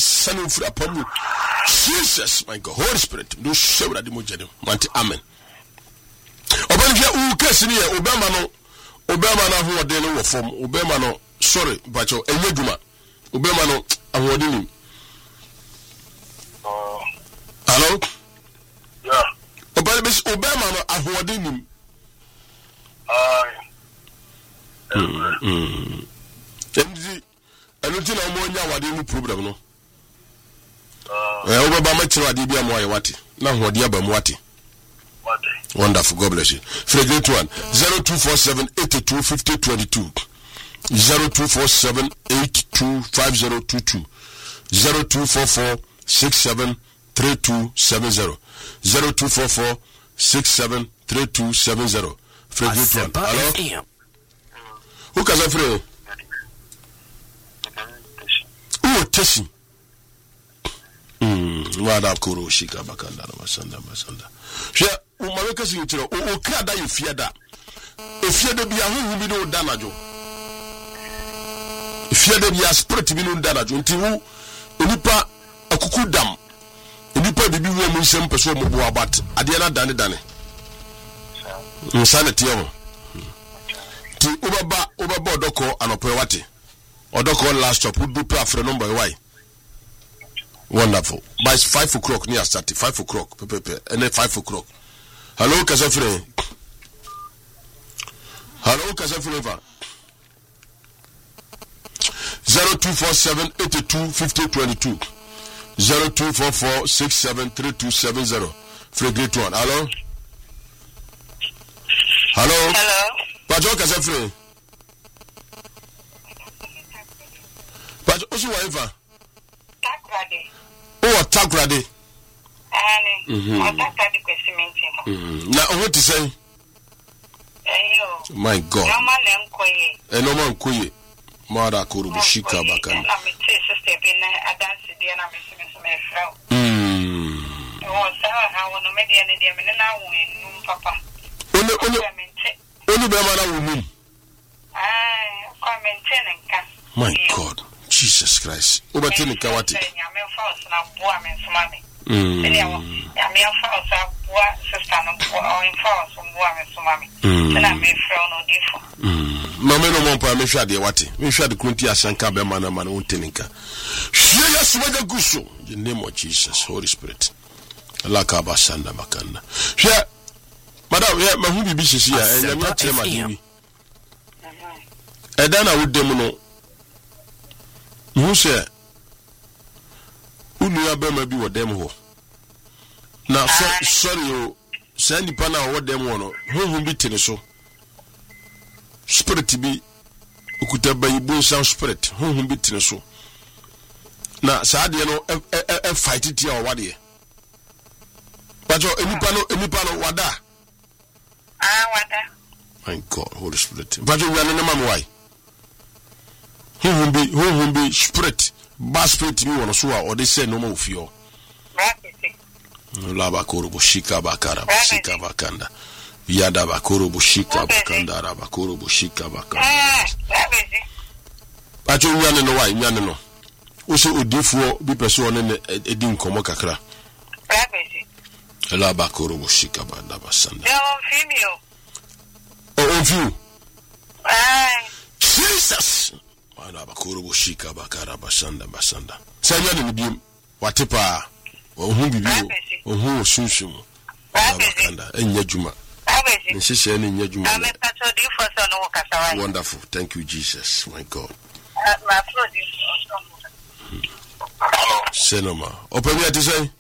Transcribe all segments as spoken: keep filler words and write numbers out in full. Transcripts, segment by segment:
sanu free upon you. Jesus, my God, Holy Spirit, do show that the mojade. Manti amen. Obama u case ni Obama no Obama na ho de no wo form. Obama no sorry, but enye dwuma. Obama no ahode ni. Oh. Hello? Yeah. Obama bis Obama no ahode ni. Ah. Mm. Endi enoti na mo nya wade mu problem no. Ah. Eh Obama ma kire wade bia mo aye wate. Na hode aba mu wate. Wonderful. God bless you. For a great one. zero two four seven eight two five zero two two. zero two four seven eight two five zero two two. zero two four four six seven three two seven zero. zero two four four six seven three two seven zero. For a great one. Hello? Who can I pray? Oh, Tessie. Hmm. Wada kuro shika bakanda na masanda masanda. She umaweka singitiro o kada yifiada. Efiada bia hu bi no danajo. Efiada bia spirit bi no danajo. Nti hu onipa akuku dam. Onipa bibi wo mu nsem peso mo bo abat. Ade na dane dane. Nsane tie ho. Ti ubaba ubaba odoko anope wate. Odoko last stop udu pe afre number why. Wonderful. By five o'clock near starting. Five o'clock. Pepe. And then five o'clock. Hello, Kasafre. Hello, Kasafre. Zero two four seven eighty two fifty twenty two. Zero two four four six seven three two seven zero. Free great one. Hello. Hello. Hello. Pajo Kasafre. Pajo Osu Waifa. Takrade. Oh, Takrade. Ani. Mhm. O Takrade kwesimenti. Mhm. Na what to say? Eyo. My God. Mama na nkoye. E no man koye. Mara kuru bishika bakana. Na mi te sister bi na adansi dia na mi simi simi frau. Mm. O sa ha wono me dia ne dia me na wo enu papa. Oni oni oni be ma na wo mum. Ah, kwa maintain nka. My God. Jesus Christ. Obati ni kawati. Nyame force na boa me nsoma me. Mm. Nyame force boa sister no boa in force boa me nsoma me. Na me frau no difo. Mm. Mama no mo pa me hwa de wate. Me hwa de kunti asanka be ma na ma no nteninka. Hwe ya sumaja guso. In the name of Jesus, Holy Spirit. Allah ka ba sanda makanda. Hwe madam ya mahu bibi sisi ya nyame akyere ma dibi. Eda na wudem no. Muse unu ya bema bi wodem ho na so sorry o sandi pa na wodem ho no honhom bi tene so spirit bi ukuta bayibu sound spirit honhom bi tene so na saade no e fight it ya wade bajo enipa no enipa no wada ah wada my God, Holy Spirit bajo we na mam why who be who be spirit bas spirit bi wono so a ode say no ma ofio la ba koro bushika bakara bushika bakanda yada ba koro bushika bakanda ra ba koro bushika bakanda ajo nyane no why nyane no o se odifuo bi pese one ne edi nkomo kakra la ba koro bushika banda basanda o on fiu ah Jesus ana bakuru bushika bakara basanda basanda sanya ne biem watepa ohun bibio ohun osunsun bakanda enya juma nsese ne enya juma wonderful. Thank you Jesus, my God. Senoma open me to say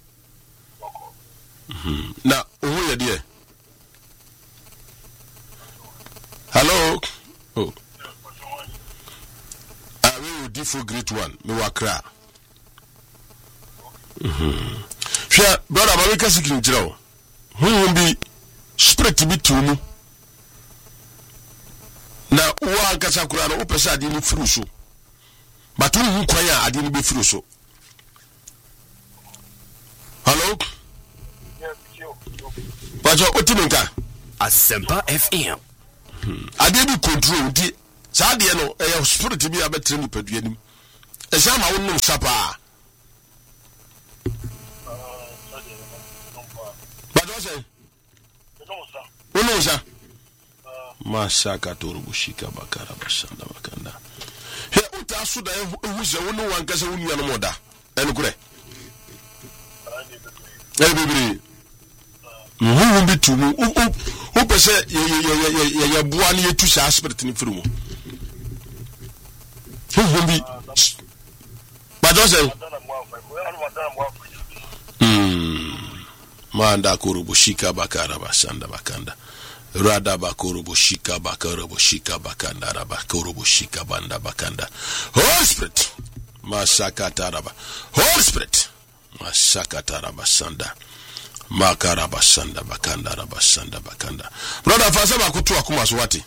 na ohun ye de hello. Oh, I will do for great one. Me wa kra. Mhm. Sha brother ba we ka sikin jirawo. Hu bi spirit bi tu mu. Na wa ka sakura no opesa ade ni furu so. But hu kwan ya ade ni be furu so. Hello? Yes, you. Bajo otimenka. Asempa F M. Ade bi control di saade no e spirit bi abetre ni padua nim. E sha ma wonnom sapa say? No, sir. Uno, sir. Masaka Torubushika Bakara Bashanda Bakanda. Here, Utasuda, who's a woman one casa union moda, and grey. Everybody. Who will be to me? Who per se, your one year to aspirate in Frumo? Who will be? But don't say, hmm, Manda Kurubushika Bakara Bashanda Bakanda. Rada Bakurubu Shika Bakarubu Shika Bakanda Rabakurubu Shika Banda Bakanda. Holy Spirit, Masaka Taraba. Holy Spirit, Masaka Taraba Sanda. Makaraba Sanda Bakanda Rabasanda Bakanda. Brother Fasama Kutu Akumaswati.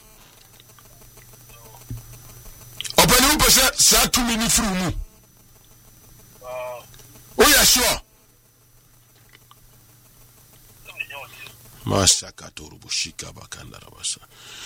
Open you percent sa two minutes through mu. Oh yeah, sure. Masaka Torubu Shika Bakanda Rabasa.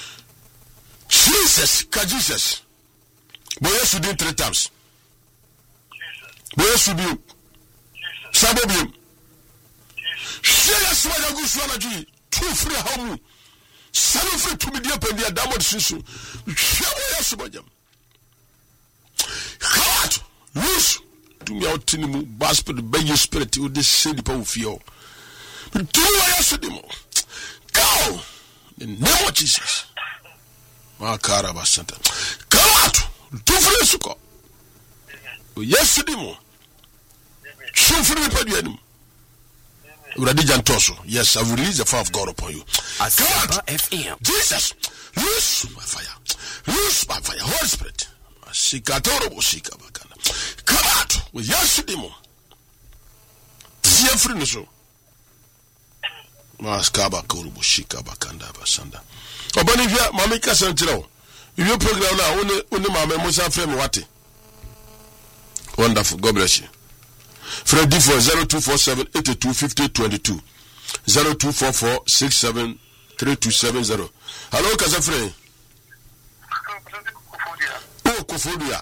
Jesus, ka Jesus. Boy, you did three times. Boy, you did. Sabobium. Share us what I go to energy. Two free home. Seven free to me, dear Pendia Damod Sisu. Share us about them. God, loose. Do me out in the basket, by your spirit, with this silly power of you. But do what else with them. Go! In the name of Jesus. Makaraba Santa. Come out! Do for the sucker. Yes, Dimo. Show for the podium. Radijan Toso. Yes, I will release the fire of God upon you. Come out! F M. Jesus! Loose my fire. Loose my fire. Holy Spirit. Come out! With yes, Dimo. See a friend so. Maskaba Kurubu Shika Bakanda Basanda. Obanivia, Mamika Santino. If you program now, only only my Musa Frame Wati. Wonderful, God bless you. Freddy for zero two four seven eight two fifty twenty two. Zero two four four six seven three two seven zero. Hello, Kazafre. Oh, Kofodia.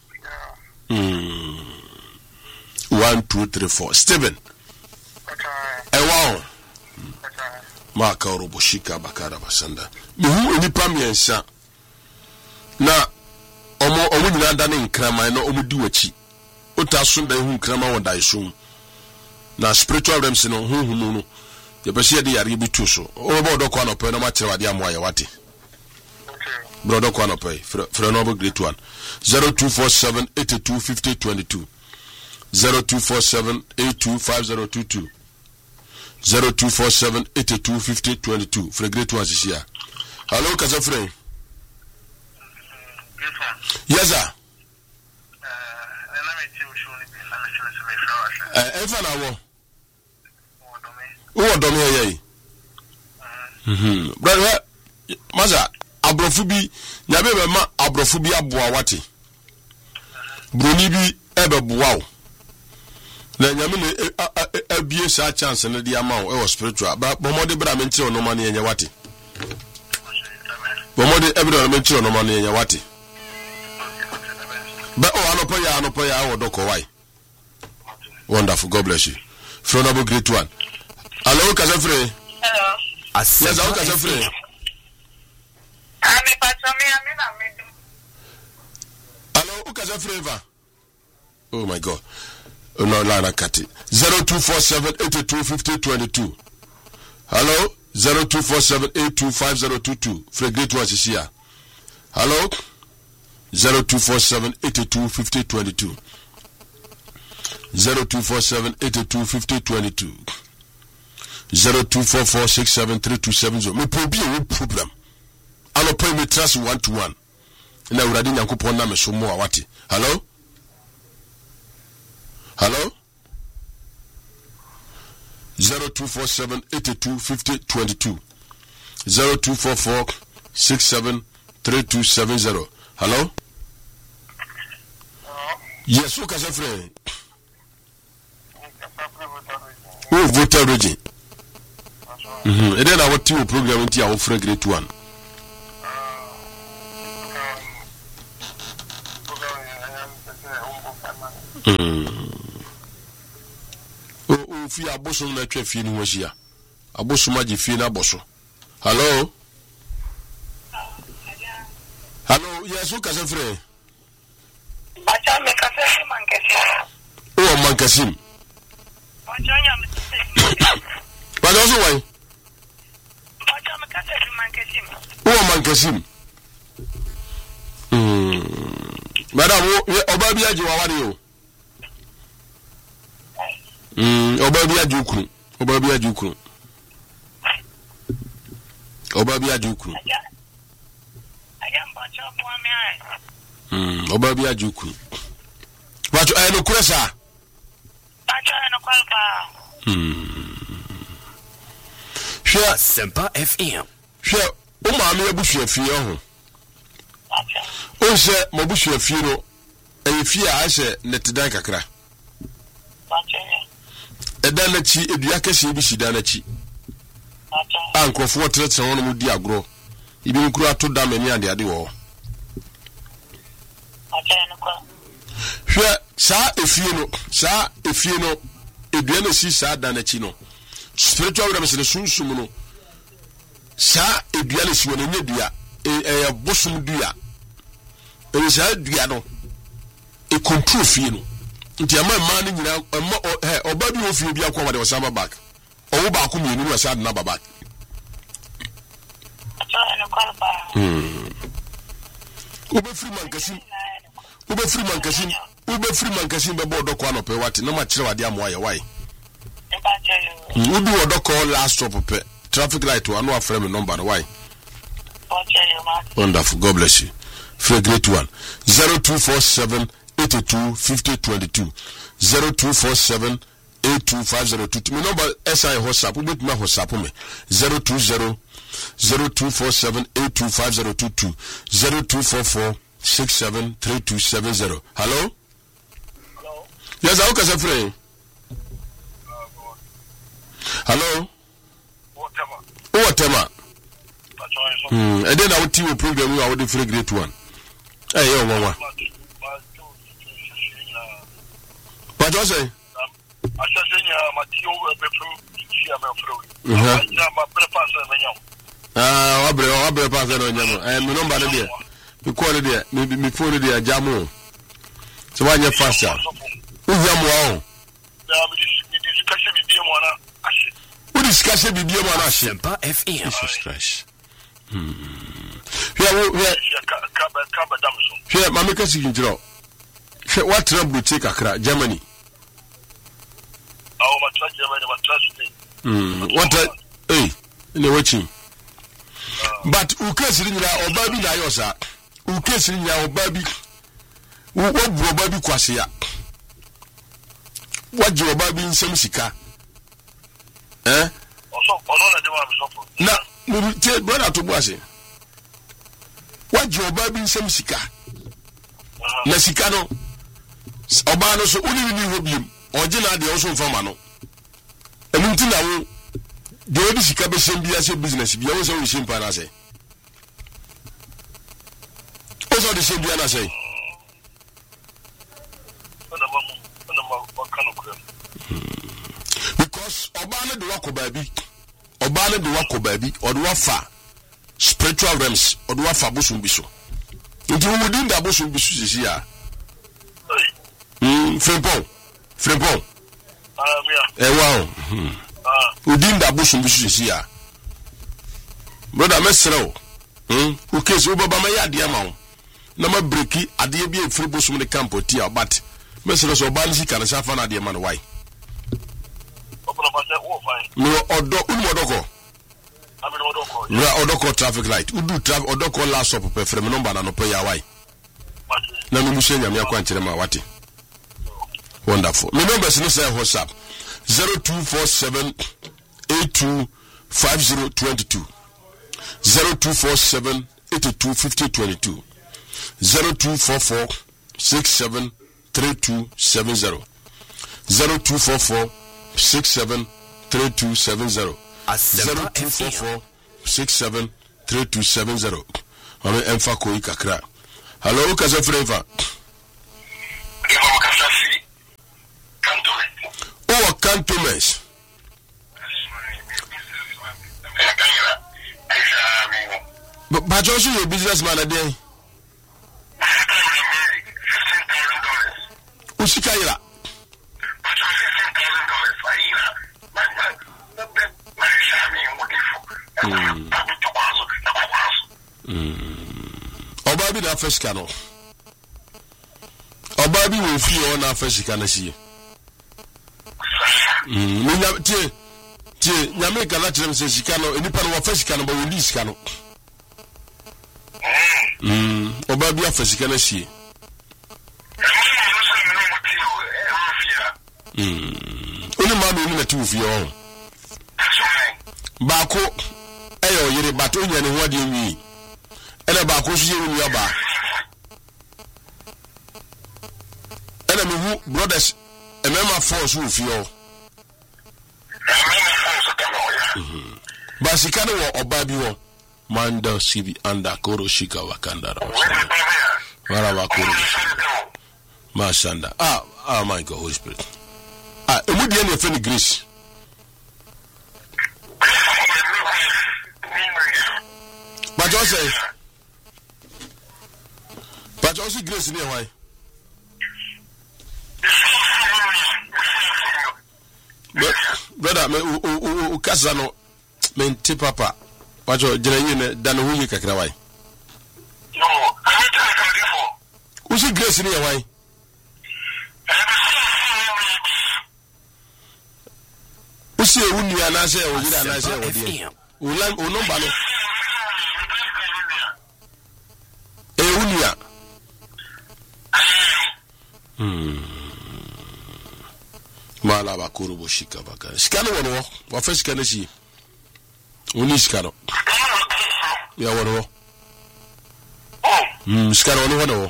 Hmm. One, two, three, four. Steven. Hey, wow. Maka Robo Shika Bakara Basanda. Who any pamiensa na omo omo nyina da ne nkrama na omo di wachi otaso da hu nkrama won dai so na spiritual realms no hu hu no ye be se de yare bi tu so o bo do kwa no pe no ma kire wade amoa ye wate brother kwa no pe fre no great one. Zero two four seven eight two fifty twenty two. Zero two four seven eight two five zero two two. Zero two four seven eight two fifty twenty two. For great ones is here. Hello, Kazafre. Yes, sir. Uh, Evan, I will. Oh, don't hear ye. Brother, Maza, Abrofubi, Yabe, ma Abrofubi Abuawati. Brunibi, Ebe Buau. Na nyame abie sa chance na dia ma wo e spiritual ba bomode bra menti ono ma na yenya wate bomode ebra no menti ono ma na yenya wate ba o anopo ya anopo ya wo doko why. Wonderful, God bless you. Fronabo great one. Hello, Kazafre. Hello. Yes, hello, Kazafre. Ami patami ami na mi. Hello, Kazafre Eva. Oh my God. No, Lana Kati. Zero two four seven eight two fifty twenty two. Hello, zero two four seven eight two five zero two two. Fred Great was here. Hello, zero two four seven eight two fifty twenty two. Zero two four seven eight two fifty twenty two. Zero two four four six seven three two seven zero. Me probi a problem. I'll pay me trust one to one. Na uradi nyankopon na me so mo awati. Hello. Hello? Zero two four seven eight two fifty twenty two. Zero two four four six seven three two seven zero. Hello? Hello? Yes, who can say friend? Oh, voter region. Mm-hmm. And then I want to program into our friend great one. Mm. Oh, if you are bosom na twa fie ni ho hia abosoma jifi na boso. Hello. Hello, yes, who kasa frɛ? Bacha me kasa mankasi. Oh, mankasim. Bacha nya me. But also why? Bacha me kasa mankasi. Oh, mankasim. Hmm. Madam, oba bi aje wa wade o. Hmm, oba bi aje ukuru. Oba bi aje ukuru. Oba bi aje ukuru. Hmm, oba bi aje ukuru. Bacho eh no kuresa. Bacha no kwalpa. Hmm. Hwe Sempa F M. hwe o ma me abusu afie ho. O se mo busu afie no e fie a hye netedan kakra. Bacha. Eda na chi edua kese bi shida na chi. Bacha. Ankrofo tretse wono mu di agro. Ibi nkuru ato da mani ade ade wo. Bacha no kwa. Hwe sa efie no, sa efie no edua na si sa da na chi no. Spiritual realms ne sunsum no. Sa edua na si wona nyedua e bosum dua. E sa dua no e control fie no. Nti ama ma ni nyina eh oba bi ofie bi akwa wade osama back. Owo ba ko mienu na sa na baba. Bacha no kwalpa. Hmm. Ube free man kasim. Ube free man kasim. Ube free man kasim be bo doko anope wate na ma kire wade amoa ye why. Bacha. Udu odoko last stop pe. Traffic light wa no afre me number why. Bacha. Wonderful. God bless you. For a great one. zero two four seven eight two five zero two two. zero two four seven eight two five zero two two. My number S I WhatsApp. We make my WhatsApp me. zero two zero zero two four seven eight two five zero two two. zero two four four six seven three two seven zero. Hello? Hello. Yes, how can I pray? Hello? Whatever. Whatever. Bacha. Hmm. And then I will tell you program you are the free great one. Hey, yo, mama. What do I say? I just say my T O be through here me through. Uh-huh. Yeah, my breakfast me nyam. Ah, wabre, wabre pass no nyam. Eh, me number no there. Me call it there. Me me phone there jamu. So why you faster? Who jam wo? Yeah, me discussion bi bi mo na ahye. Who discussion bi bi mo na ahye? Sempa F M. Jesus Christ. Hmm. Here, here, Yeah, ka ka ka ba dam so. here, mama kasi njiro. What trouble take akra Germany? Oh, my trust Germany, my trust me. Hmm. What eh, ne watching. But u case ni na oba bi na yosa. U case ni na oba bi. U obu oba bi kwase ya. Waje oba bi nsem sika. Eh? Also, ono na dem am so for. Na mu te brother to buase. Waje oba bi nsem sika. Na sika no oba no so uni ni hobiem. Oje na de oso mfama no. Emu nti na wo de odi sika be sem bia se business bia wo se wo sem pa na se. Oso de sem bia na se. Ona mamu, ona ma wakano kwa. Because oba no de wako baabi. Oba no de wako baabi, o de wafa spiritual realms, o de wafa bosum bi so. Nti wo din da bosum bi so sisi ya. Mm, Frempon. Frempon. Ah, mia. Eh wow. Hmm. Ah, Udin da bosum bi so sisi ya. Brother mesreo. Hmm. O case obaba ma ya de ma wo. Na ma breki ade bi e free bosum ne campo ti a but mesreo so ba ni sika na safa na de ma no why. open up say wo fine. No odo unu odoko. I mean what call. Ra odoko traffic light. Udu traffic odoko last stop pe frem number na no pe ya why. Na no muso nyame akwa nkere ma wate. Wonderful. My number is no say WhatsApp zero two four seven eight two five zero two two. zero two four seven eight two five zero two two. zero two four four six seven three two seven zero. zero two four four six seven three two seven zero. zero two four four six seven three two seven zero. Ame emfa koi kakra. Hello, kaza freva. Iko kasasi. Kanto. Oh, Cantonese. But also your businessman again. Usikaira. Mm. Obabi na first cano. Obabi will feel on our first cano see. Mm. Tie, tie, Yamaka Latin says cano, and you put our first cano, but we lease cano. Mm. Obabi a first cano see. Mm. Only man in the two of your own. Bako, ayo, yere bato nyane what do you mean? Ena bako shi wu yaba. Ena me who brothers, e mema force wu fio. Mhm. Basikane wo obabi wo Manda Sibi anda Koro Shika Wakanda. Wara wakoro. Mashanda. Ah, ah my God, Holy Spirit. Ah, e mu di ene fe ni grace. But you say, but you also grace in here, why? Brother, me u u u kasano me nti papa. But you jere dan hu yi kakra why? No, I need to come before. Who see grace in here, why? Who see a wuni anase o jira anase o die. Ulan unomba no. Eunia. Hmm. Mala bakuru boshika baka. Skano wono wa first skano si. Uni skano. Ya wono. Hmm, skano wono wono.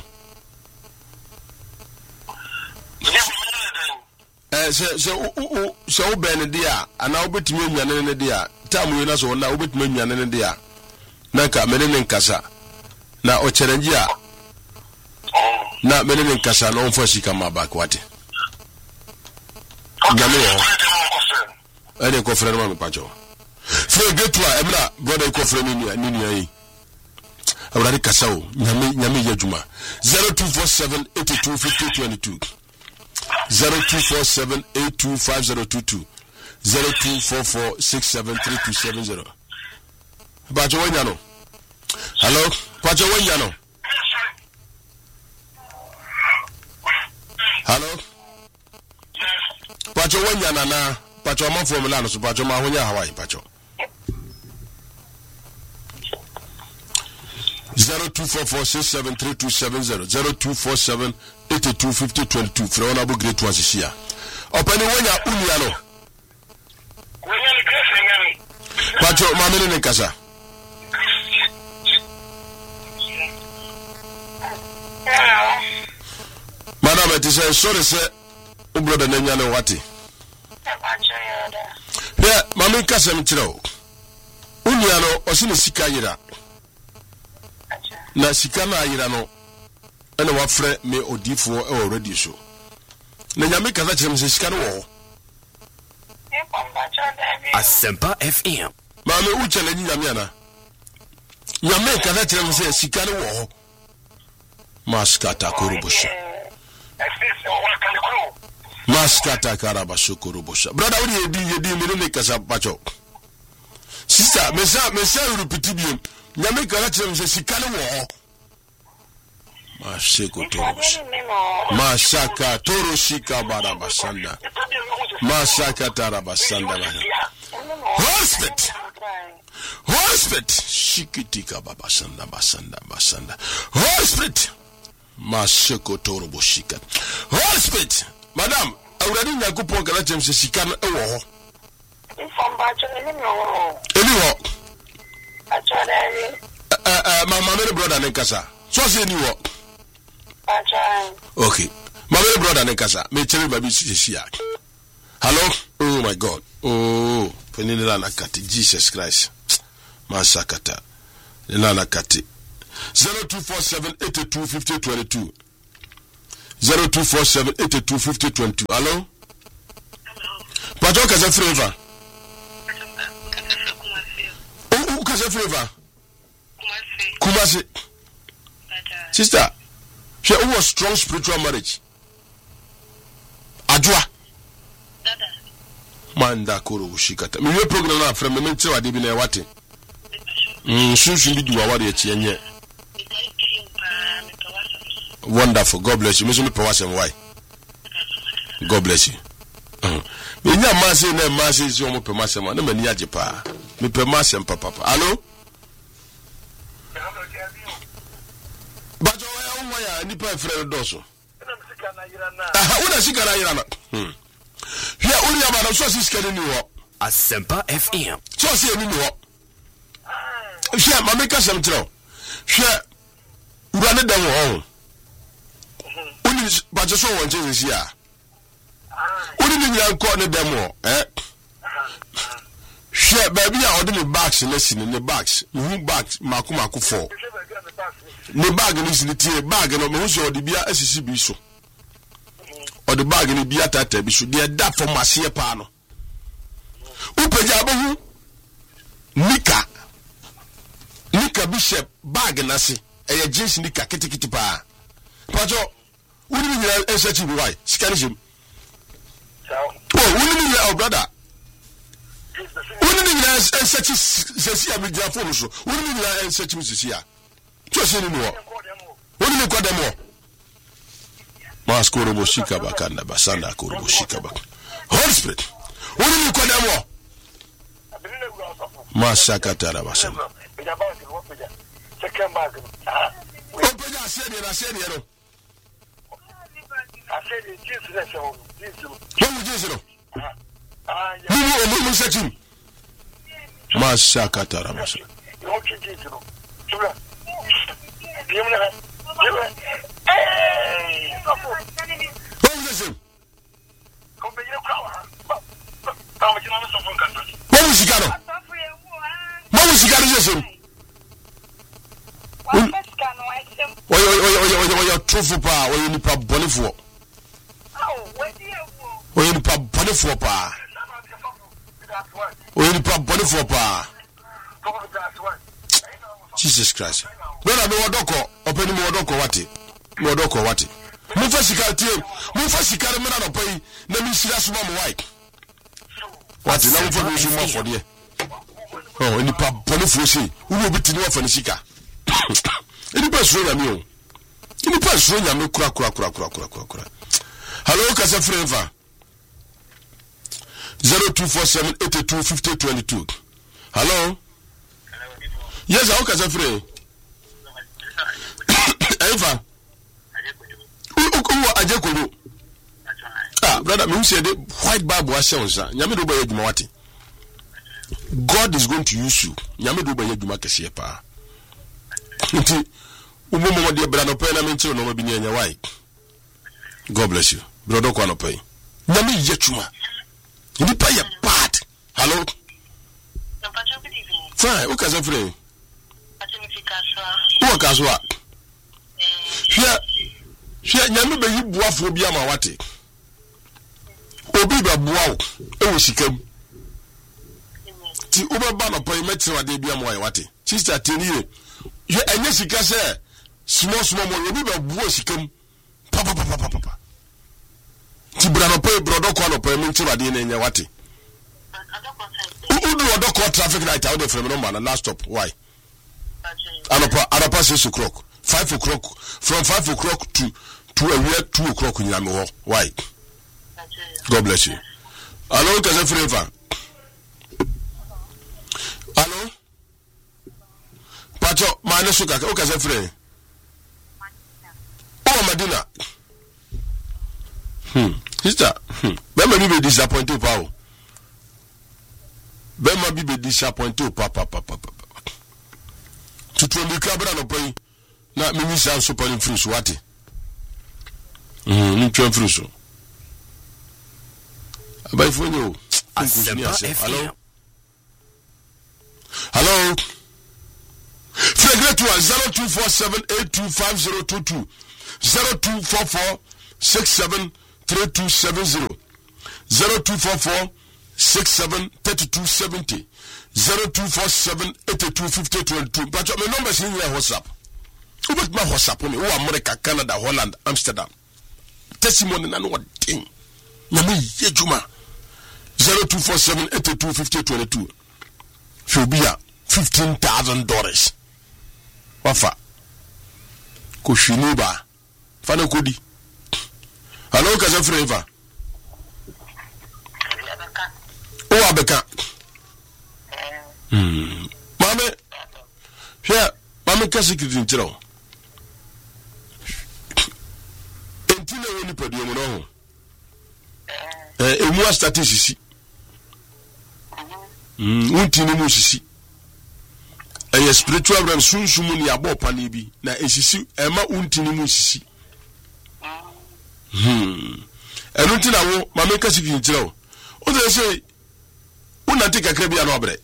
Eh se se u u se u ben dia ana obetumi nwane ne dia. Tamu na so na obetumi nwane ne dia. Nanka menene nkasa. Na o challenge ya na menene nkasa na onfo sika mabak wate ngame yo ene ko frere ma me pacho frere getwa emra brother ko frere ni ni ni yi awrari kasao nyame nyame yadwuma zero two four seven eight two five zero two two zero two four seven eight two five zero two two zero two four four six seven three two seven zero pacho wanya no. Hello, Pacho Wanyano. Hello, Pacho Wanyana na Pacho Amafo Milano, so Pacho Mahoya Hawaii, Pacho. zero two four four six seven three two seven zero zero two four seven eight two five zero two two. From Abu Great was here. Open Wanya Uniano. Pacho Mamini Nekasa. Madam, it is a sorry, sir. O brother Nanyano Wati. Yeah, Mammy Cassam Chino. Uniano, Osini Sika Yira. Na Sikana Irano. And our friend may or D four already so. Nanyami Kazacham Siskano. Asempa F M. Mammy Uchel and Yamiana. Yame Kazacham says Sikano. Maskata Kurubusha. Maskata Karabashu Kurubusha. Brother, what do you do? You do me kasa pacho. Sister, mesa mesa urupitibium. Nyame Karachem se sikana wo. Masheko Torobusha. Masaka Toroshika Barabasanda. Masaka Tarabasanda. Hospit. Hospit. Shikitika Babasanda Basanda Basanda. Hospit. Masheko Torobushika. Hospit. Madam, already Nakupon Galachem says she can a war. My mother brother Nekasa. So say you walk. Okay. My mother brother Nekasa. May tell you baby Shia. Hello? Oh my God. Oh, Penina Nakati. Jesus Christ. Masakata. Nana Kati. zero two four seven eight two five zero two two zero two four seven eight two five zero two two. Hello? Hello. Pato kaza flavor. Oh, kaza flavor. Kumasi. Sister, she was strong spiritual marriage. Ajua. Manda koro ushikata. Mi we program na from me nche wade bi na wate. Mm sunsun bi duwa wade echi enye. Wonderful. God bless you. Me so me power sem why. God bless you. Mm. Me nya mase na mase si o mo pema sem na mani age pa. Me pema sem papa papa. Hello? Bajo wa ya ya ni pa frere doso. Aha, una sikana yirana. Hmm. Hia uri ya bana so sikana ni wo. Asempa F M. So si eni ni wo. Hia ma make some tro. Hia ura ne dem wo. Uni bajo so won je si a. Uni ni nya nko ne dem wo, eh. Hia ba bi a odi ni bags na si ni bags. Ni bags mako mako four. Ni bag ni si ni tie bag no me so odi bia asisi bi so. Or the bag in the biata be should be that for Masia Pano. Upejabu Nika Nika Bishop bag nasi, a jeans Nika Kitty Pa. Pajo, wouldn't you have such a why? Scanish him. Oh, wouldn't you, brother? Wouldn't you have such a Cecilia Midrafoso? Wouldn't you have such a Cecilia? Just anymore. Wouldn't you call them more? Mas korobo shika bakanda basanda korobo shika bak. Holy Spirit. What do you call them? Mas sakatara basanda. Second bag. Open your said it, I said it. I said it, Jesus. What would you say? You will set him. Mas sakatara basanda. Hey! What was it? What was he got? What was he got? Listen. Oh, you are true for power. Oh, you need to bonnet for. Oh, you need to bonnet for power. Oh, you need to bonnet for power. Jesus Christ. When I know what doko, open more doko wati. More doko wati. Mufa sikati, mufa sikari mena no pay, na mi sira suma mo white. Wati na mufa mi suma for there. Oh, any pa boni fosi, u no biti ni wa for ni sika. Any pa so ya mi o. Any pa so ya mi kura kura kura kura kura kura. Hello, Kasa Freva. zero two four seven eight two five zero two two. Hello? Yes, how Kasa Freva? Eva. Uko ajekulu. Ah, brother, me say the white Bible was saying, nyame do baye djuma wati. God is going to use you. Nyame do baye djuma kese pa. Nti umo mo de brother no pay na me nti no ma bi nya why. God bless you. Brother ko no pay. Nyame ye djuma. Ndi pay bad. Hello. Fine, o ka say free. O ka so a. Hia hia nyame be yi buafo bi ama wate. Obi ba buawo e wo sikam. Ti ubaba no pay metri wade bi ama wate. Sister tenire. Ye enye sika se small small mo obi ba buo sikam. Pa pa pa pa pa pa. Ti bra no pay brodo ko no pay metri wade na enye wate. Udu odoko traffic light out there from number na last stop. Why? Anopa anopa six o'clock. Five o'clock from five o'clock to to a year two o'clock in Yamaha. Why? God bless you. Hello, Kasa Freva. Hello? Pacho, Mane Suka, Kasa Freva. Oh, Madina. Hmm. Sister, hmm. Bema be disappointed, Pao. Bema be disappointed, Papa, Papa, Papa. To twenty cabra no pay. Na me nisa so pani fruit wati. Mhm, ni twen fruit so. Abai fonyo. Hello. Hello. Fregret one zero two four seven eight two five zero two two zero two four four six seven three two seven zero zero two four four six seven three two seven zero zero two four seven eight two five zero two two. But my number is in your WhatsApp. Who bet my WhatsApp me? Who America, Canada, Holland, Amsterdam. Testimony na no thing. Nyame yejuma. zero two four seven eight two five zero two two. Fubia fifteen thousand dollars. Wafa. Koshiniba. Fana kodi. Hello, Kaza Freva. Oh, Abeka. Hmm. Mame. Here, Mame Kasiki in Tiro. Entine woni padi omo no. Eh, emu astati sisi. Mm, untini mu sisi. Eh, spiritual realm sunsumu ni abo pani bi na esisi ema untini mu sisi. Hmm. Enu tina wo Mame Kasiki in Tiro. O dey say una take kakra bia no abre.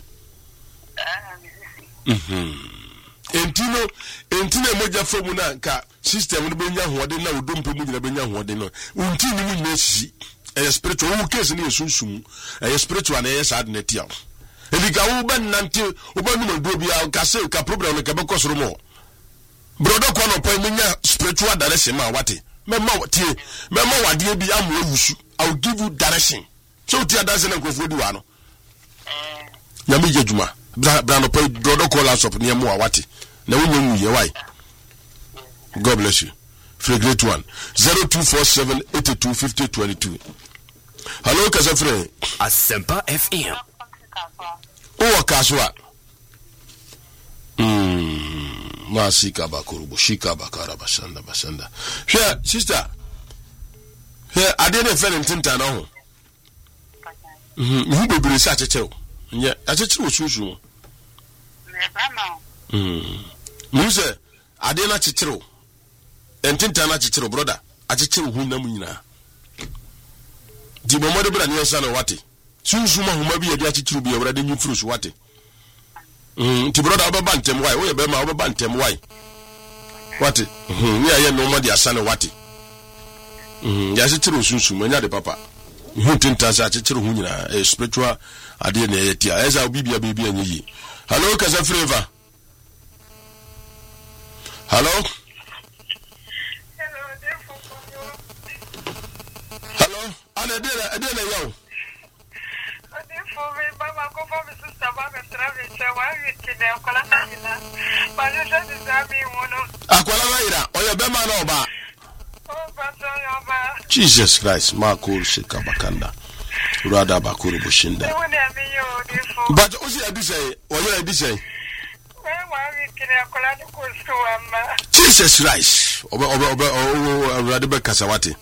Mhm. Entino entino emoja fomu na nka system no benya hoode na odompe mu nyina benya hoode no. Untini mu nyina sisi. E spiritual wo case na esunsum. E spiritual na yes ad netia. Elika wo ben nante obanu mando bia ka se ka problem ka be kosoro mo. Brodo kwa no pa menya spiritual direction ma wate. Mema tie mema wade bi amu awusu. I will give you direction. So tia dance na nkofo di wa no. Nyame yejuma bra bra no pay brodo call us up near mo awati na wonye nwuye why. God bless you. Free great one. zero two four seven eight two five zero two two. Hello Kasafre. Asempa F M. O kaswa. Mm, masika bakurubu shika bakara basanda basanda. Here sister. Here I didn't feel intinta na ho. Mhm, mu bebere sa chechew. Nya achechiri osusu. Me ba ma. Mhm. Mu se ade na chechiro. Entinta na chechiro brother. Achechiri hu na mu nyina. Di momode bra ne yesa na wate. Susu ma huma bi yedi achechiri bi awrade nyi furu so wate. Mhm, ti brother obeba ntem why? Wo ye be ma obeba ntem why? Wate. Mhm, ya ye no mo di asane wate. Mhm, ya achechiri osusu manya de papa. Hu tinta sa achechiri hu nyina e spiritual ade na yetia eza bibia bibia nyi. Hello Kaza Flavor. Hello. Hello. Ana dela adela yo. Ode for me baba ko for me sister baba travel che wa wiki de kola na. Ba je se zabi wono. Akwala maira oyo be ma na oba. Oh pastor yoba. Jesus Christ makuru shikabakanda. Urada bakuru bushinda. Woni ami yo de for. But ozi abisay oyo abisay. Jesus Christ. Obe obe obe urade be kasawati.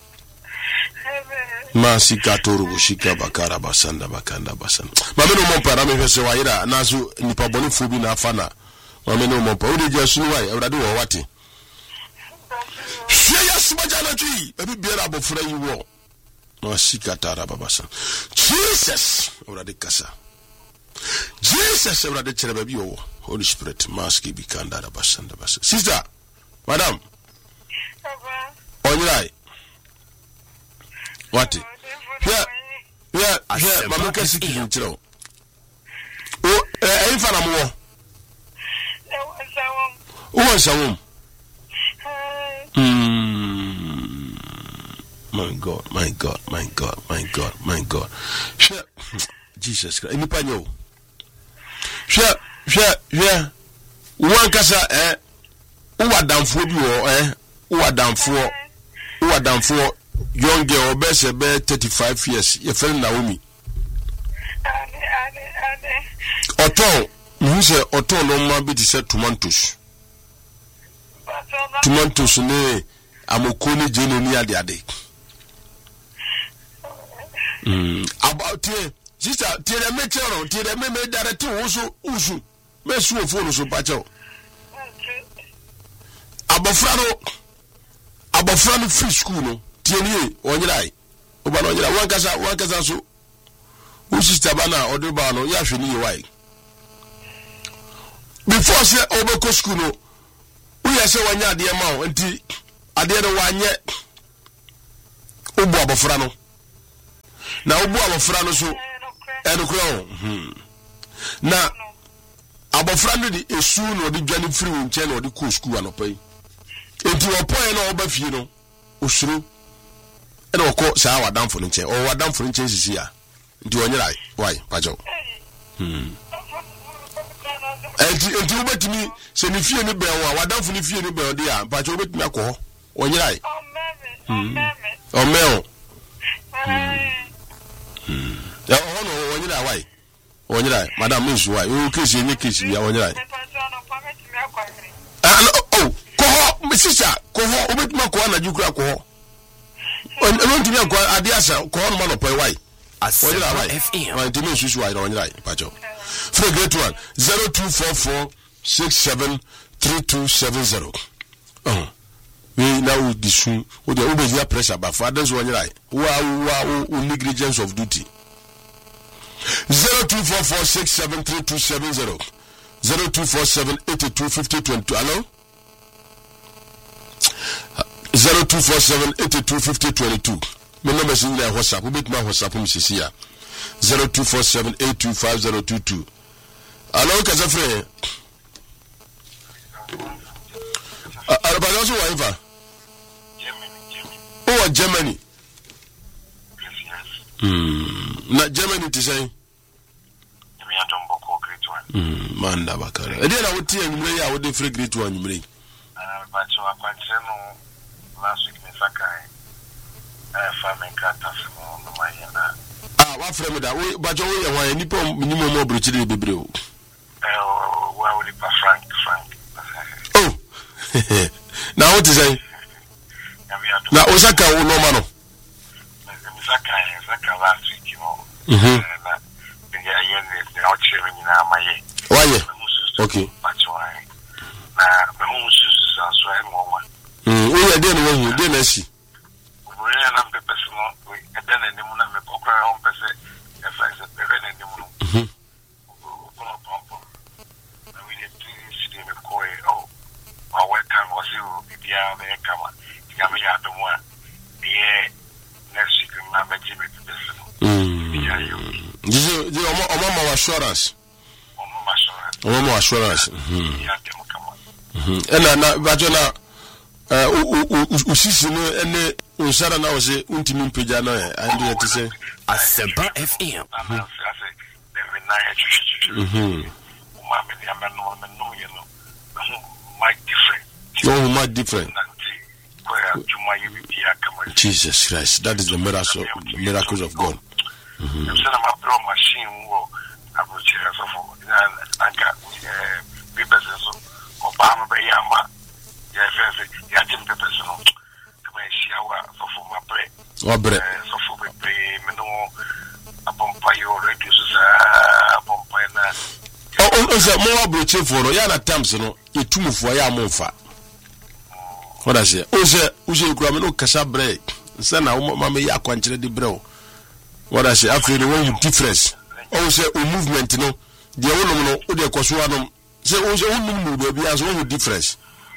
Masika toru bushika bakara basanda bakanda basanda. Mame no mompara me hwese waira naso nipa boni fobi na afana. Mame no mompa odi jesu wai urade wo wati. Sheya subajana tui ebi biara abofra yi wo. Masika tara babasa. Jesus urade kasa. Jesus urade chere baby wo. Holy Spirit maski bikanda basanda basa. Sister, madam. Baba. Onyirai. What? Yeah, yeah, yeah. Mama Kasiki in Chiro. Oh, eh, if I'm more. Who was a woman? Hmm. My God, my God, my God, my God, my God. Sure. Jesus Christ. Any panyo. Sure, sure, yeah. One kasa, eh. Who are down for you, eh? Who are down for? Who are down for? Young girl, best about thirty-five years. Your friend Naomi. Ane, ane, ane. Oto, you say Oto no man be said tomatoes. Tomatoes ne amokoni jene ni ade ade. Hmm. About here, sister, tie the meteor, tie the me direct also usu. Me su ofo so pacho. Abofrano abofrano free school no. Tieni onyirai obana onyira wankasa wankasa so wo sister bana odeba no ya hwe ni wai before say obeko school no wo yese wanya ade ma o nti ade no wanye obu abofra no na obu abofra no so eno kro hmm na abofra no di esu no di dwane free nche no di ko school anopai enti opoe no oba fie no osuru ene okọ saa wadamfo nche o wadamfo nche sisi a ndi onyira why pajo hmm enti enti obetimi se ni fie ni be wa wadamfo ni fie ni be odi a pajo obetimi akọ onyira hmm o meo hmm ya ono onyira why onyira madam miss why o kesi ni kesi ya onyira ah oh ko sister ko obetimi akọ na jukura ko on on timi akọ adiasa ko on man opoi why Asempa F M. Right, you should write on right, Pacho. For a great one, zero two four four six seven three two seven zero. Oh, we now this with the over pressure, but fathers one right. Wow, wow, negligence of duty. Zero two four four six seven three two seven zero. Zero two four seven eighty two fifty twenty two. Hello. Zero two four seven eighty two fifty twenty two. My number is in there. WhatsApp. We meet my WhatsApp. We see here. Zero two four seven eight two five zero two two. Hello, Kazafre. Arabadazo waiva. Oh, Germany. Hmm. Na Germany to say. Hmm. Manda bakara. Edi na wuti enyumre ya wode free great one enyumre. Ah, but so akwante no last week me sakai. Eh, farming cattle no mayena. Ah, wa frame da. We ba jo we yan nipo minimum mo brochire bebre o. Eh, wa we pa Frank Frank. Oh. Na what is say? Na Osaka wo no ma no. Me sakai, sakai last week no. Mhm. Na be ya yen de o chere ni na maye. Why? Okay. Patwai. Na me hu susu sa so e mo wa. Mm, we ya dey no hu, dey na si. We na me personal, we eden ni mu na me kokra on pese e fa se pere ni mu no. Mhm. Ko no pompo. Na we dey see dem ko e oh. Wa welcome was you bibia me kama. Diga me ya domo a. Ye next week na me ji me personal. Mm. Ya yo. Dizo dizo omo omo assurance. Omo assurance. Omo assurance. Mhm. Ya dem kama. Mhm. Ena na ba jo na eh usisi no ene unsara na wose untimi mpeja na ande yete se Asempa F M. Mhm. Uma me dia me no me no you know. My different. No, my different. Jesus Christ, that is the miracle, miracles of God. Mhm. I'm saying my pro machine wo abuchira so for anka eh people so Obama be yama. Yeah, yeah, Jim Peppers, no. Come and see our so for my bread. What bread? So for my bread, me no. A pompayo reduces a pompana. Oh, oh, so more broche for ya na terms no. Etumu for ya monfa. What I say? Oh, say, oh, say, you no kasa bread. Say na mama ya kwanchire di bread. What I say? I feel the one difference. Oh, say, oh, movement no. The one no, oh, the kwasua no. Say, oh, say, oh, no, baby, as one difference.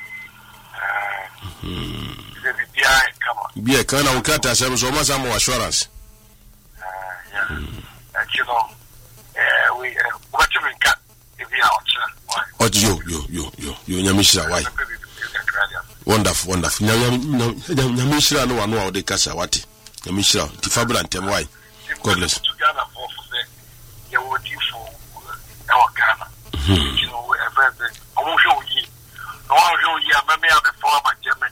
Hmm. Come on. Be a kind of cat as so much assurance. Uh, yeah. And you know, uh, we, uh, what you mean, cat, if you are, oh, you, you, you, you, you, Yamisha, why? Wonderful, wonderful. Yamisha, no one know the Casa, what? Yamisha, the Fabrant, and why? God bless. You would you for our Ghana. You know, I won't show you. No, I'll show you. I may have a former Germany.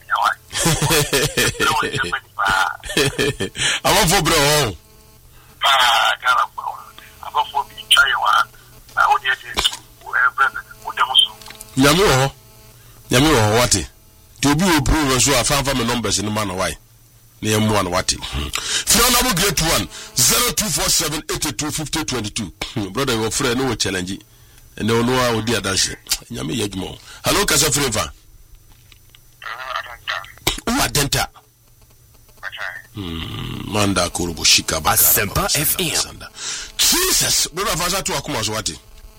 I want for bro. Ah, Ghana. I want for me. China. I want you to Yamu, Yamu, what? To be approved, so I found from the numbers in the man. Why? Near one what? Fiona great one zero two four seven eighty two fifty twenty two. Brother, your friend no challenge. And no know how dear dance. Yami Yajmo. Hello, Casa Flavor. Oh, Adenta. Manda Kurubu Shika Asempa F M. Jesus, brother Faza to Akumas Wati.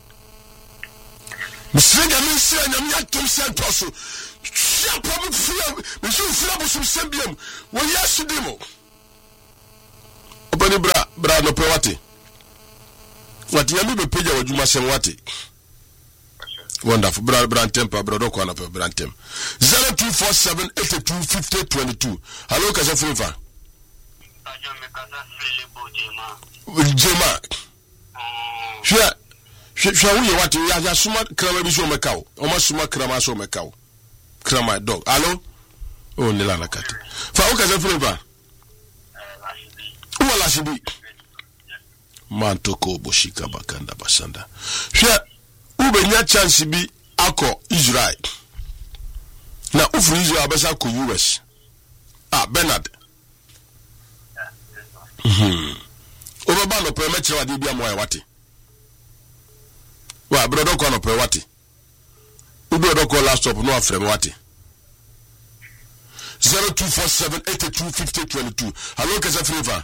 Mister Minister, and I'm Tom Santos. Shall probably feel Mister Flabus of Sembium. Well, yes, to demo. Open bra, bra, no pewati. What you be page of Juma sem what? Wonderful. Brother Brantem, brother Kwana Brantem. zero two four seven eight two five zero two two. Hello, Kaza Flavor. Jema. Sure. Sure, we what you are suma krama bi so mekao. O ma suma krama so mekao. Krama dog. Hello? Oh, Nilana Kat. Fa o Kaza Flavor. Who ala shibi? Mantoko Boshika Bakanda Basanda. Sure. Ube nya chance bi akọ Israel. Na ufuru Israel abesa ko U S. Ah, Bernard. Mhm. Oba ba no pe me kire wade bia mo ya wate. Wa brodo ko no pe wate. Udo do ko laptop no afre me wate. zero two four seven eight two five zero two two. Hello Kaza Flavor.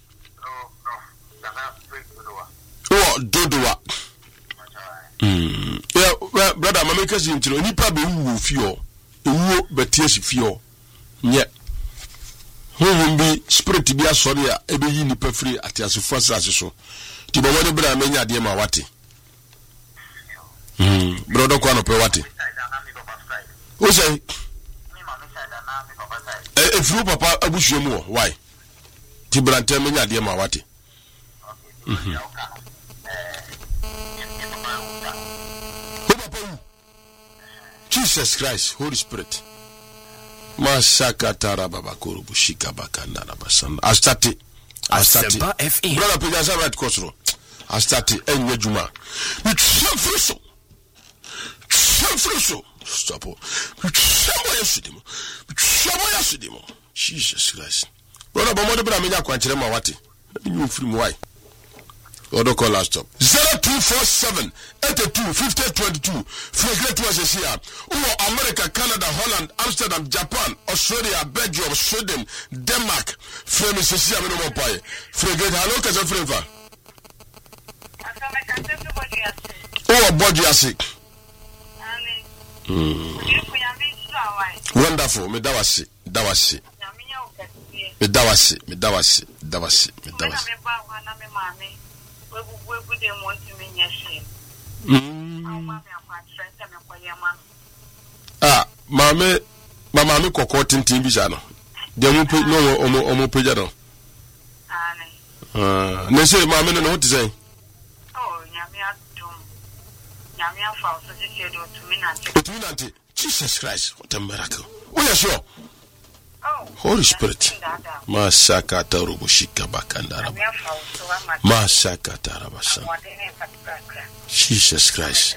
Oh, Dodowa. Mm. Yeah, well, brother, my make us into any probably who feel. Who but yes, feel. Yeah. Who will be spirit to be a sorry, a be in the free at as first as so. To be one brother, many a dear Mawati. Hm, brother, Quano Pewati. Who say? If you papa, I wish you more. Why? Tibrante, many a dear Mawati. Mhm. Jesus Christ, Holy Spirit. Masaka tarababa kurubu shika bakanda na basanda. I started. I started. Brother Pegaza right Kosro. I started. Enye Juma. Chefriso. Chefriso. Stop. Chamoya sudimo. Chamoya sudimo. Jesus Christ. Brother Bomodo bra menya kwanchire ma wate. You free me why? Odo call last stop. zero two four seven eight two five zero two two. Fregret was here. Oh, America, Canada, Holland, Amsterdam, Japan, Australia, Belgium, Sweden, Denmark. Frame is here. No more pie. Fregret, hello, Kaza Flavor. Oh, body sick. Wonderful. Me dawasi, dawasi. Me dawasi, me dawasi, dawasi, me dawasi. Ah, mame, mama me koko tintin bi jano. De mo pe no omo omo pe jano. Ah, ne say mame no what say? Oh, nyame adum. Nyame afa so se do tumi nante. Tumi nante. Jesus Christ, what a miracle. Oh, yeah, sure. Oh, Holy Spirit. Masaka tarubu shika bakandara. Masaka tarabashan. Jesus Christ.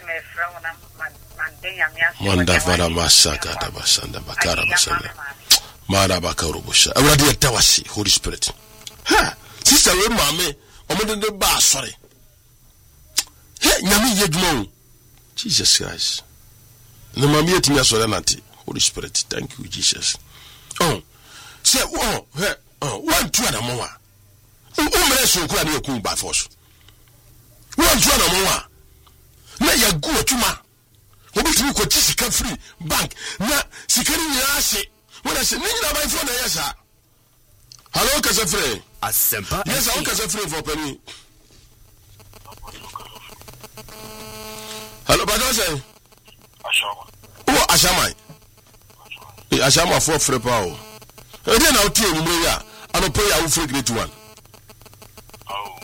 Manda vara masaka tabasanda bakara basanda. Mara bakarubusha. Awadi yatawasi, Holy Spirit. Ha, sister we mame, omo de ba sorry. He, nyame yedmo. Jesus Christ. No mame yetimi asore nante. Holy Spirit, thank you Jesus. Oh, say, oh, hey, oh, one two and a more. Oh, my son, quite a cool by force. One two and a more. May you go to ma. What do you call Jessica free bank? Na, Sikari, I say, when I say, Nina, my phone, yes, sir. Hello, Casafre. Asempa. Yes, I'll Casafre for penny. Hello, but I say, oh, Ashamai. Ashama for frepa o. E dey na o tie mu ya. Ano pay ya wo great one. Oh.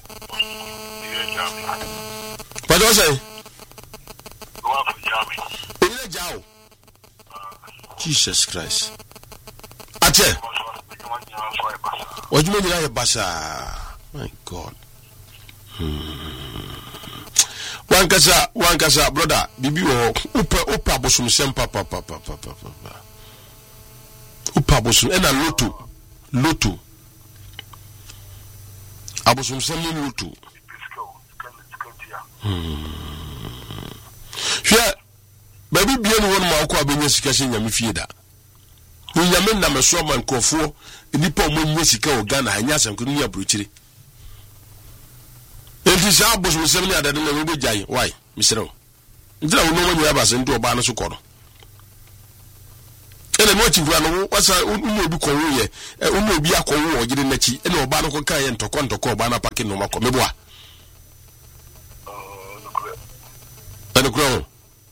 What do you say? Go up for Jami. Ile jao. Jesus Christ. Ache. What do you mean basa? My God. Hmm. One kasa, one kasa brother, bibi o upa upa bosum sempa papa papa papa. Upa bosum ena loto loto abosum semu loto hwe baby bia no won ma akwa benya sika hye nyame fie da nyame na meso man kofo nipa mo nya sika o Ghana anya asem ko nya brochire enti sa abosum semu ni adade na we gyae why misero ndira wo no mo nya ba se ndo oba no so koro ene mo ti vura no wasa unu obi ko wo ye unu obi akọ wo ogire nachi ene oba no ko kan ye ntoko ntoko oba na pake no makọ meboa And grow.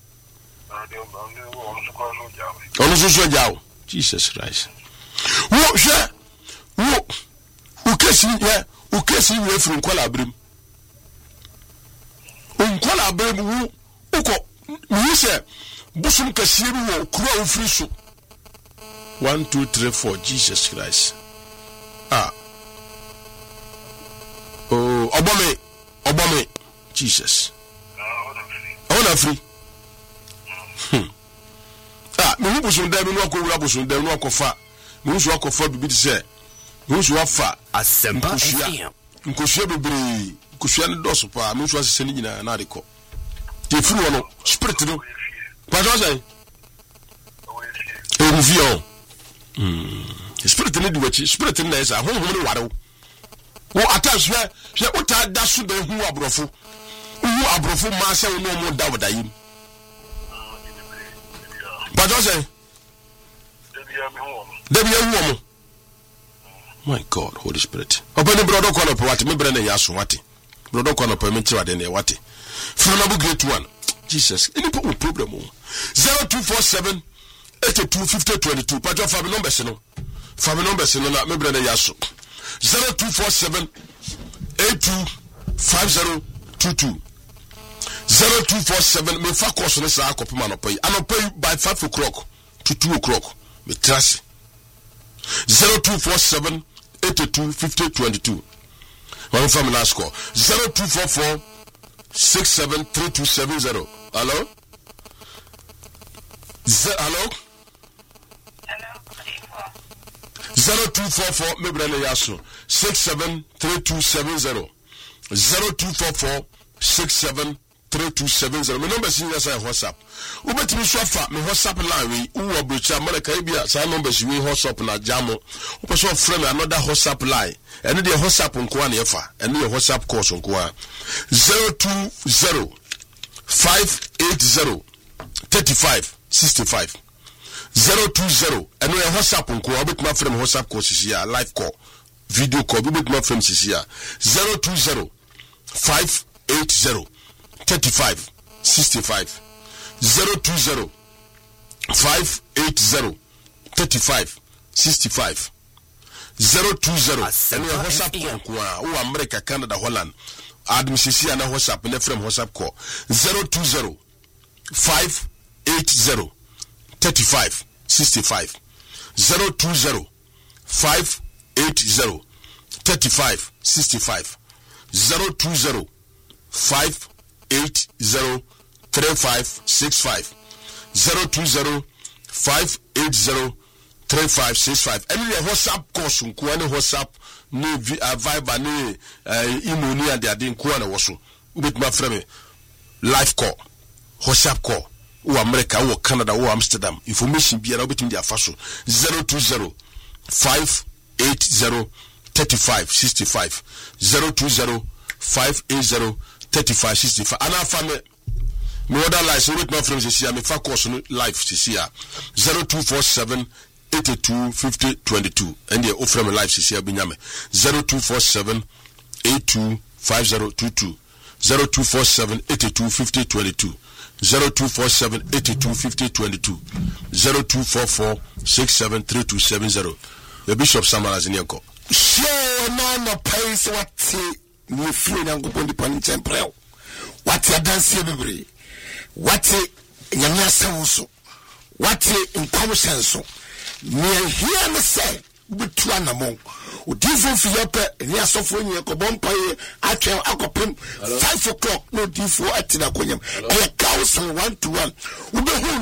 On the jaw. Jesus Christ. Who share? Who who kissing here? Who kissing you from Qualabrim? Um Qualabrim who who say Busum Cassiru crow free. One, two, three, four. Jesus Christ. Ah. Oh, Obame, Obame, Jesus. I want to free. Hmm. Ah, me who was on there, no go rubbish on there, no go far. Me who's walk for be say. Me who's walk far. Asempa F M. Nkosia bebre, nkosia ne doso pa, me who's sending na na de ko. The free one, spirit no. What was I? A review. Hmm. Spirit in the witch, spirit in there is a home in the water. Who attach where she would have dashed the who are brofu. Who are brofu, Marcel, no more doubt that him. But I say, there be a woman. My God, Holy Spirit. Open the brother corner of what me brand Yaswati. Brother corner of Permitra than a wati. From a great one. Jesus, any problem. zero two four seven eighty-two fifty twenty-two. But your family numbers, no. Family numbers, no, not me brand Yasu. zero two four seven eighty-two fifty twenty-two. zero two four seven me fa course no sa akopema no pay anopai by five o'clock to two o'clock me trust zero two four seven eighty-two fifty twenty-two. One family last call zero two four four six seven three two seven zero. Hello? Z- hello? Hello? zero two four four me brand yaso six seven three two seven zero. zero two four four six seven three two seven zero. My number is in your WhatsApp. Who bet me so far? My WhatsApp line. Who will be America? Ibia. Some numbers we WhatsApp na jamo. Who person friend another WhatsApp line. And the WhatsApp on kwa nefa. And the WhatsApp course on kwa zero two zero five eight zero thirty five sixty five zero two zero. And the WhatsApp on kwa. Bet my friend WhatsApp course is here. Live call, video call. Bet my friend is here. Zero two zero five eight zero. thirty-five sixty-five zero two zero five eight zero thirty-five sixty-five zero two zero. And your WhatsApp call. Oh, America, Canada, Holland. Adam Sisi and WhatsApp and from WhatsApp call zero two zero five eight zero thirty-five sixty-five zero two zero five eight zero thirty-five sixty-five zero two zero five eight zero three five six five zero two zero five eight zero three five six five. And your WhatsApp course on Kuana WhatsApp ni Viber ni Imoni and the Adin Kuana was with my friend live call WhatsApp call who America or Canada or Amsterdam information be about in their fashion zero two zero five eight zero thirty five sixty five zero two zero five eight zero thirty-five sixty-five. And I found me other life so with my friends this year me fa course live this year zero two four seven eighty-two fifty twenty-two and the offer me live this year binyame zero two four seven eighty-two fifty twenty-two zero two four seven eighty-two fifty twenty-two zero two four seven eighty-two fifty twenty-two zero two four four six seven three two seven zero. The Bishop Samuel Aziniako. Sure, no, no, pays what ni free na ngopon di pani temprel wati adanse bebre wati nyamia sanso wati nkwamsen so ni here me say bitu anamon odifo fiyope ni asofo nyi ko bompa ye atwen akopem five o'clock no difo atina konyam e ka one to one